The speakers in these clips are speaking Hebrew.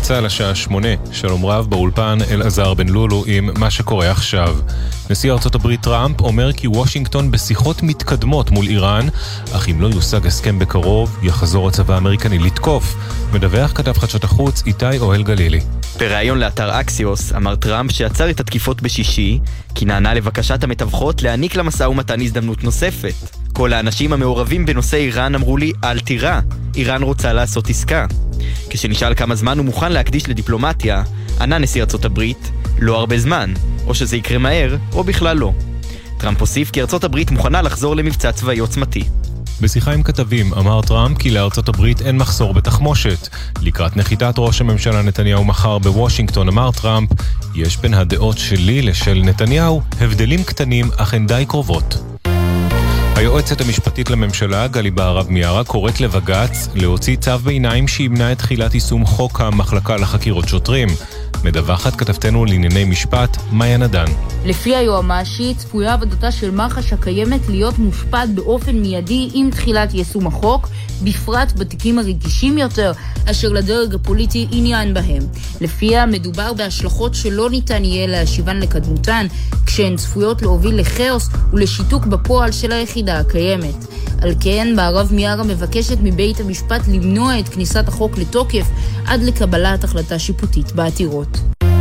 צהל השעה 8, שלום רב באולפן אלעזר בן לולו עם מה שקורה עכשיו. נשיא ארצות הברית טראמפ אומר כי וושינגטון בשיחות מתקדמות מול איראן, אך אם לא יושג הסכם בקרוב, יחזור הצבא האמריקני לתקוף. מדווח כתב חדשות החוץ איתי אוהל גלילי. בראיון לאתר אקסיוס אמר טראמפ שעצר את התקיפות בשישי, כי נענה לבקשת המתווכות להעניק למשא ומתן הזדמנות נוספת. כל האנשים המעורבים בנושא איראן אמרו לי, אל תירא, איראן רוצה לעשות עסקה. כשנשאל כמה זמן הוא מוכן להקדיש לדיפלומטיה, ענה נשיא ארצות הברית, לא הרבה זמן, או שזה יקרה מהר, או בכלל לא. טראמפ הוסיף כי ארצות הברית מוכנה לחזור למבצע צבאי עוצמתי. בשיחה עם כתבים אמר טראמפ כי לארצות הברית אין מחסור בתחמושת. לקראת נחיתת ראש הממשלה נתניהו מחר בוושינגטון אמר טראמפ, יש בין הדעות שלי לשל נתניהו הבדלים קטנים אך הן די קרובות. היועצת המשפטית לממשלה, גלי בהרב מיארה, קוראת לבג"ץ להוציא צו ביניים שימנע את תחילת יישום חוק המחלקה לחקירות שוטרים. מדווחת כתבתנו לענייני משפט, מאיה נדן. לפי היועמ"שית, צפויה עבודתה של מח"ש הקיימת להיות מושפעת באופן מיידי עם תחילת יישום החוק, בפרט בתיקים הרגישים יותר, אשר לדרג הפוליטי עניין בהם. לפיה מדובר בהשלכות שלא ניתן יהיה להשיבן לקדמותן, כשהן צפויות להוביל לכאוס ולשיתוק בפועל של היחידה הקיימת. על כן, בהרב מיארה מבקשת מבית המשפט למנוע את כניסת החוק לתוקף עד לקבלת החלטה שיפוטית בעתירות.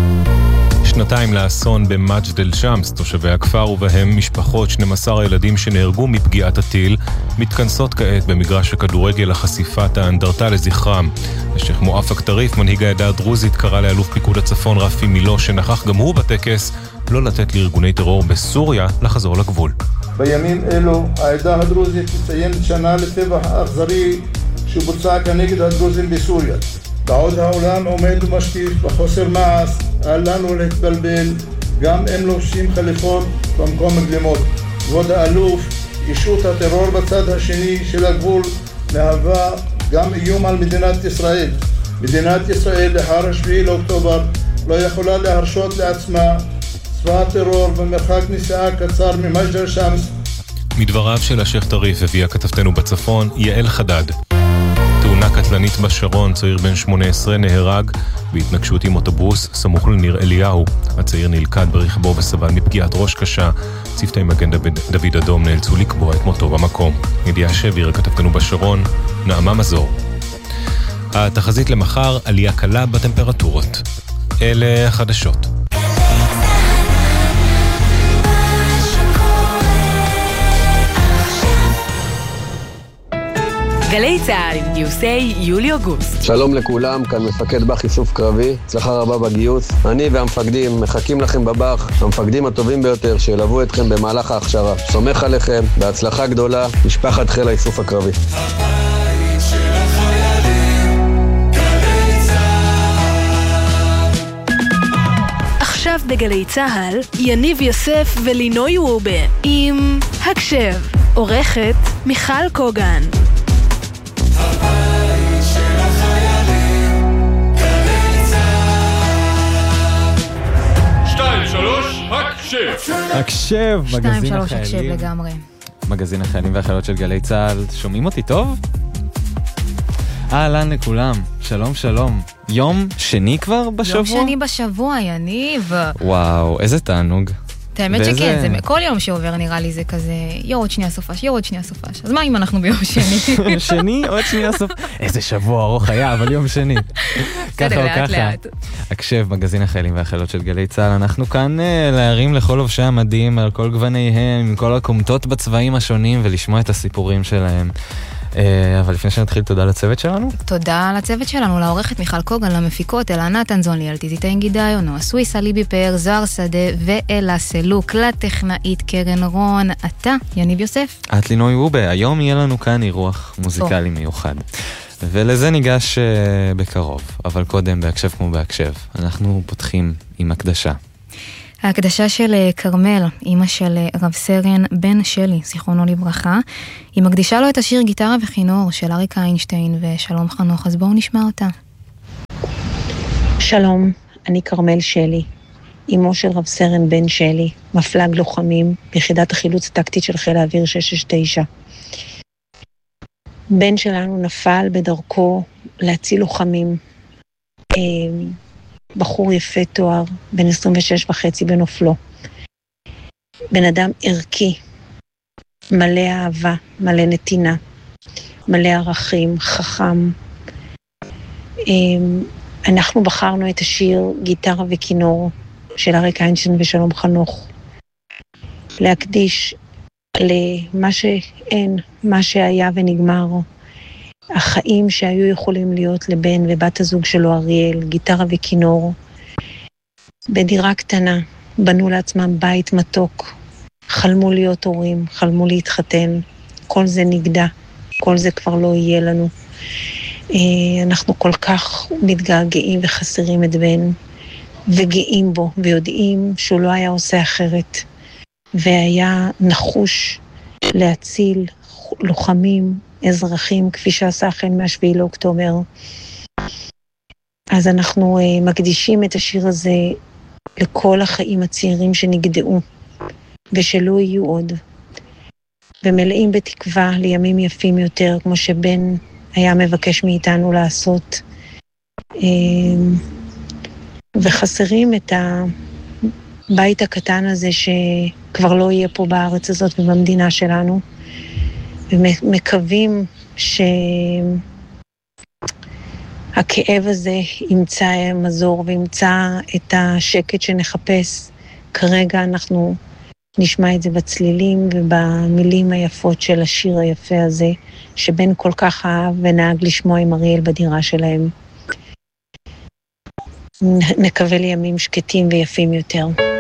שנתיים לאסון במג'ד אל שמס, תושבי הכפר ובהם משפחות 12 ילדים שנהרגו מפגיעת הטיל, מתכנסות כעת במגרש הכדורגל לחשיפת האנדרטה לזכרם. השייח מואפק טריף, מנהיג העדה הדרוזית, קרא לאלוף פיקוד הצפון רפי מילו, שנכח גם הוא בטקס, לא לתת לארגוני טרור בסוריה לחזור לגבול. בימים אלו העדה הדרוזית תציין שנה לטבח האכזרי שבוצע כנגד הדרוזים בסוריה. בעוד העולם עומד ומשקיף בחוסר מעש, אל לנו להתבלבל, גם אם לובשים חליפות במקום גלימות. כבוד האלוף, ישות הטרור בצד השני של הגבול מהווה גם איום על מדינת ישראל. מדינת ישראל לאחר 7 לאוקטובר לא יכולה להרשות לעצמה צבא טרור במרחק נסיעה קצר ממג'ד אל שמס. מדבריו של השייח טריף הביאה כתבתנו בצפון יעל חדד. תאונה קטלנית בשרון, צעיר בן 18 נהרג בהתנגשות עם אוטובוס סמוך לניר אליהו. הצעיר נלכד ברכבו וסבל מפגיעת ראש קשה. צוותי מגן דוד אדום נאלצו לקבוע את מותו במקום. ידיעה שהעבירה כתבתנו בשרון, נעמה מזור. התחזית למחר, עלייה קלה בטמפרטורות. אלה החדשות. גלי צהל עם גיוסי יולי-אוגוסט. שלום לכולם, כאן מפקד בח איסוף קרבי, הצלחה רבה בגיוס. אני והמפקדים מחכים לכם בבח, המפקדים הטובים ביותר שילוו אתכם במהלך ההכשרה. סומך עליכם, בהצלחה גדולה, משפחת חיל האיסוף הקרבי. הבית של החיילים, גלי צהל. עכשיו בגלי צהל, יניב יוסף ולינוי וובה עם הקשב, עורכת מיכל קוגן. הבית של החיילים, גלי צהל. 2-3, הקשב. הקשב, מגזין 2-3 הקשב לגמרי. מגזין החיילים והחיילות של גלי צהל. שומעים אותי טוב? אהלן לכולם, שלום שלום. יום שני כבר בשבוע? יום שני בשבוע, יניב. וואו, איזה תענוג. את האמת שכן, זה כל יום שעובר נראה לי זה כזה, עוד שנייה סופש, עוד שנייה סופש. אז מה אם אנחנו ביום שני? שני, עוד שנייה סופש. איזה שבוע ארוך היה, אבל יום שני. ככה או ככה. הקשב, מגזין החיילים והחיילות של גלי צהל. אנחנו כאן להרים לכל לובשי המדים על כל גווניהם, עם כל הקומטות בצבעים השונים, ולשמוע את הסיפורים שלהם. אבל לפני שנתחיל, תודה לצוות שלנו. תודה לצוות שלנו, לעורכת מיכל קוגן, למפיקות אלה נתן זון, ליאל טיזיטאין גידאיו, נועה סוויסה, ליבי פאר, זוהר שדה ואלה סלוק, לטכנאית קרן רון. אתה, יניב יוסף. את לינוי וובה. היום יהיה לנו כאן אירוח מוזיקלי מיוחד. ולזה ניגש בקרוב. אבל קודם, בהקשב כמו בהקשב, אנחנו פותחים עם הקדשה. ההקדשה של קרמל, אמא של רב סרן בן שלי, זיכרונו לברכה, היא מקדישה לו את השיר גיטרה וכינור של אריק איינשטיין ושלום חנוך, אז בואו נשמע אותה. שלום, אני קרמל שלי, אמו של רב סרן בן שלי, מפלג לוחמים ביחידת החילוץ הטקטית של חיל האוויר 669. בן שלנו נפל בדרכו להציל לוחמים. בחור יפה תואר, בן 26.5 בנופלו. בן אדם ערכי, מלא אהבה, מלא נתינה, מלא ערכים, חכם. אנחנו בחרנו את השיר גיטרה וכינור של אריק איינשטיין ושלום חנוך, להקדיש למה שאין, מה שהיה ונגמר, החיים שהיו יכולים להיות לבן ובת הזוג שלו אריאל, גיטרה וכינור. בדירה קטנה, בנו לעצמם בית מתוק, חלמו להיות הורים, חלמו להתחתן, כל זה נגדע, כל זה כבר לא יהיה לנו. אנחנו כל כך מתגעגעים וחסרים את בן, וגאים בו, ויודעים שהוא לא היה עושה אחרת, והיה נחוש להציל לוחמים, אזרחים, כפי שעשה החל מה7 לאוקטובר. אז אנחנו מקדישים את השיר הזה לכל החיים הצעירים שנגדעו, ושלא יהיו עוד, ומלאים בתקווה לימים יפים יותר, כמו שבן היה מבקש מאיתנו לעשות, וחסרים את הבית הקטן הזה שכבר לא יהיה פה בארץ הזאת ובמדינה שלנו, ומקווים שהכאב הזה ימצא מזור וימצא את השקט שנחפש. כרגע אנחנו נשמע את זה בצלילים ובמילים היפות של השיר היפה הזה, שבן כל כך אהב ונהג לשמוע עם אריאל בדירה שלהם. נקווה לימים שקטים ויפים יותר.